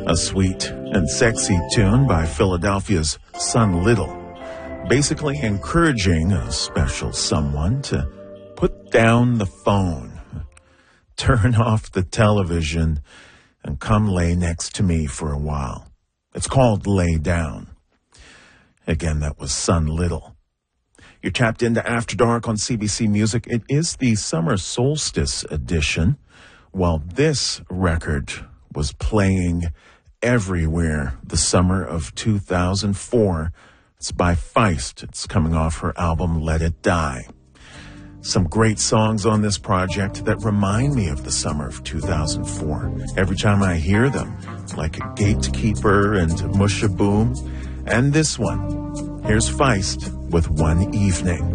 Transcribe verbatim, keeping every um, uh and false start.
A sweet and sexy tune by Philadelphia's Son Little, basically encouraging a special someone to put down the phone, turn off the television, and come lay next to me for a while. It's called Lay Down. Again, that was Son Little. You're tapped into After Dark on C B C Music. It is the summer solstice edition. While this record was playing everywhere the summer of two thousand four, it's by Feist. It's coming off her album Let It Die. Some great songs on this project that remind me of the summer of two thousand four. Every time I hear them, like Gatekeeper and Musha Boom. And this one, here's Feist with One Evening.